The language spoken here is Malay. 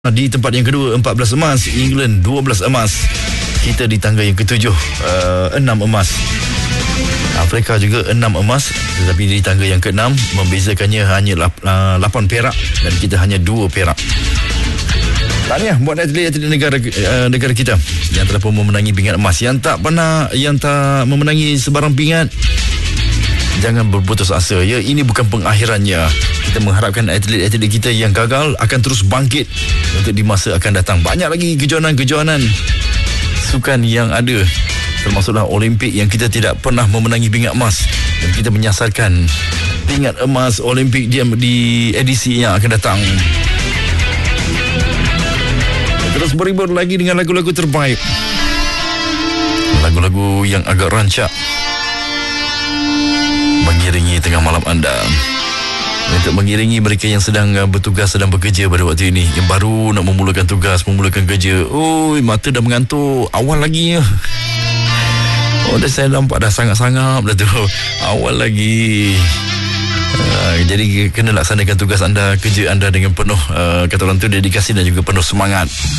Di tempat yang kedua 14 emas, England 12 emas. Kita di tangga yang ketujuh 6 emas. Afrika juga 6 emas, tetapi di tangga yang ke-6 membezakannya hanya 8 perak dan kita hanya 2 perak. Tahniah buat atlet-atlet negara kita yang telah pun memenangi pingat emas. Yang tak memenangi sebarang pingat, jangan berputus asa ya. Ini bukan pengakhirannya. Kita mengharapkan atlet-atlet kita yang gagal akan terus bangkit untuk di masa akan datang. Banyak lagi kejohanan-kejohanan sukan yang ada, termasuklah Olimpik yang kita tidak pernah memenangi pingat emas, dan kita menyasarkan pingat emas Olimpik di edisi yang akan datang. Terus berhibur lagi dengan lagu-lagu terbaik, lagu-lagu yang agak rancak mengiringi tengah malam anda, untuk mengiringi mereka yang sedang bertugas, sedang bekerja pada waktu ini, yang baru nak memulakan tugas, memulakan kerja. Mata dah mengantuk awal lagi ya. Dah saya nampak dah sangat-sangat dah tu awal lagi. Jadi kena laksanakan tugas anda, kerja anda dengan penuh kata orang tu dedikasi dan juga penuh semangat.